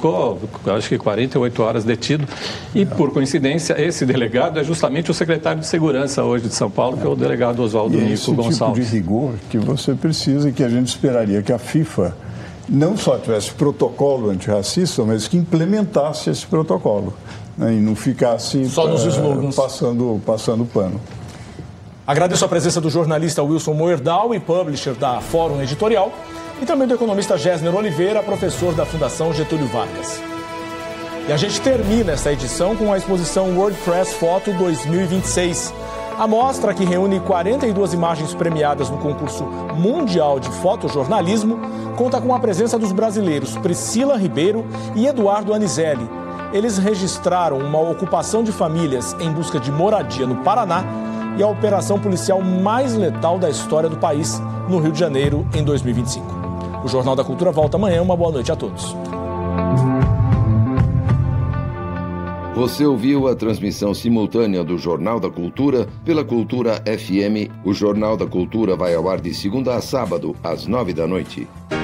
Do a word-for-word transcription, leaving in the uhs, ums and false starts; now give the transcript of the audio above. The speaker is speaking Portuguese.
ficou, acho que quarenta e oito horas detido. E, por coincidência, esse delegado é justamente o secretário de Segurança hoje de São Paulo, que é o delegado Oswaldo Nico esse Gonçalves. Tipo de rigor que você precisa e que a gente esperaria que a FIFA não só tivesse protocolo antirracista, mas que implementasse esse protocolo, né, e não ficasse só nos slogans. passando, passando pano. Agradeço a presença do jornalista Wilson Moerdal e publisher da Fórum Editorial, e também do economista Gessner Oliveira, professor da Fundação Getúlio Vargas. E a gente termina essa edição com a exposição WordPress Photo dois mil e vinte e seis. A mostra, que reúne quarenta e duas imagens premiadas no concurso mundial de fotojornalismo, conta com a presença dos brasileiros Priscila Ribeiro e Eduardo Anizelli. Eles registraram uma ocupação de famílias em busca de moradia no Paraná e a operação policial mais letal da história do país, no Rio de Janeiro, em dois mil e vinte e cinco. O Jornal da Cultura volta amanhã. Uma boa noite a todos. Você ouviu a transmissão simultânea do Jornal da Cultura pela Cultura F M. O Jornal da Cultura vai ao ar de segunda a sábado, às nove da noite.